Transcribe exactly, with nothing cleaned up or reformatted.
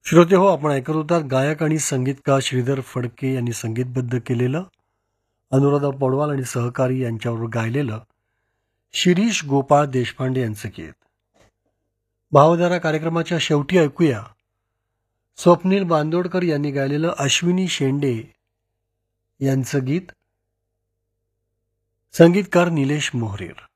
श्रोते हो, आपण ऐकत होतात गायक आणि संगीतकार श्रीधर फडके यांनी संगीतबद्ध केलेलं, अनुराधा पौडवाल आणि सहकारी यांच्यावर गायलेलं शिरीष गोपाळ देशपांडे यांचं गीत. भावधारा कार्यक्रमाच्या शेवटी ऐकूया स्वप्नील बांदोडकर यांनी गायलेलं अश्विनी शेंडे यांचं गीत. संगीतकार निलेश मोहरीर.